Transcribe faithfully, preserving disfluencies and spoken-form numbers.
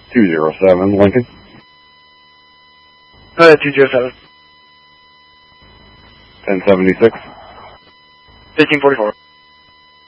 two zero seven, Lincoln. Go ahead, two zero seven. ten seventy-six. fifteen forty-four.